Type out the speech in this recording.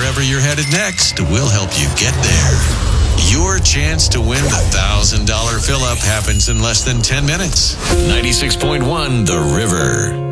wherever you're headed next, we'll help you get there. Your chance to win the $1,000 fill-up happens in less than 10 minutes. 96.1 The River.